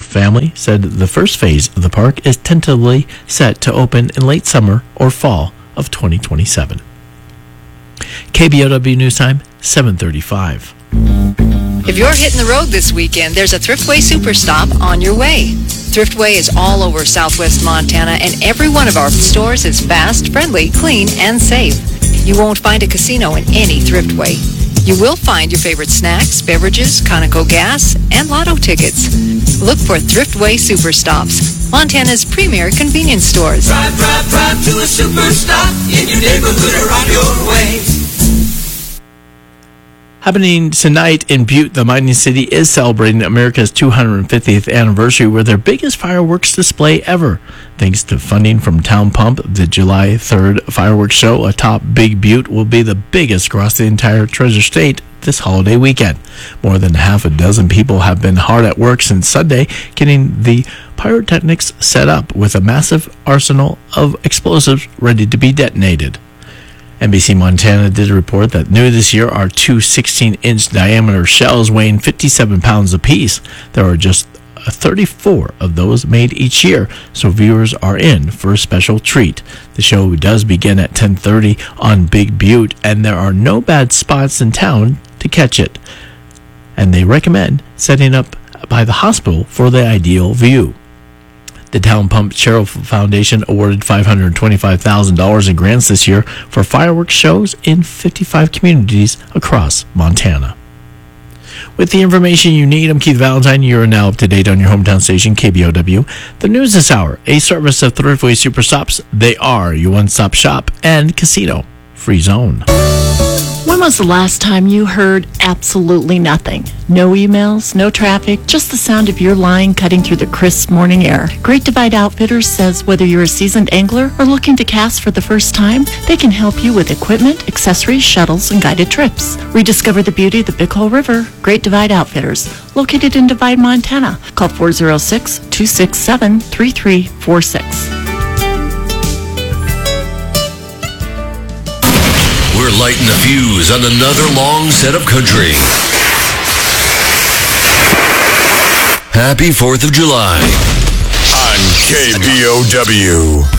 family said the first phase of the park is tentatively set to open in late summer or fall of 2027. KBOW News Time, 7:35. If you're hitting the road this weekend, there's a Thriftway Superstop on your way. Thriftway is all over southwest Montana, and every one of our stores is fast, friendly, clean, and safe. You won't find a casino in any Thriftway. You will find your favorite snacks, beverages, Conoco gas, and lotto tickets. Look for Thriftway Superstops, Montana's premier convenience stores. Drive to a Superstop in your neighborhood or on your way. Happening tonight in Butte, the mining city is celebrating America's 250th anniversary with their biggest fireworks display ever. Thanks to funding from Town Pump, the July 3rd fireworks show atop Big Butte will be the biggest across the entire Treasure State this holiday weekend. More than half a dozen people have been hard at work since Sunday getting the pyrotechnics set up with a massive arsenal of explosives ready to be detonated. NBC Montana did report that new this year are two 16-inch diameter shells weighing 57 pounds apiece. There are just 34 of those made each year, so viewers are in for a special treat. The show does begin at 10:30 on Big Butte, and there are no bad spots in town to catch it. And they recommend setting up by the hospital for the ideal view. The Town Pump Charitable Foundation awarded $525,000 in grants this year for fireworks shows in 55 communities across Montana. With the information you need, I'm Keith Valentine. You're now up to date on your hometown station, KBOW. The news this hour, a service of Thriftway Superstops. They are your one-stop shop and casino free zone. When was the last time you heard absolutely nothing? No emails, no traffic, just the sound of your line cutting through the crisp morning air. Great Divide Outfitters says whether you're a seasoned angler or looking to cast for the first time, they can help you with equipment, accessories, shuttles, and guided trips. Rediscover the beauty of the Big Hole River. Great Divide Outfitters, located in Divide, Montana. Call 406-267-3346. We're lighting the fuse on another long set of country. Happy 4th of July. On KBOW.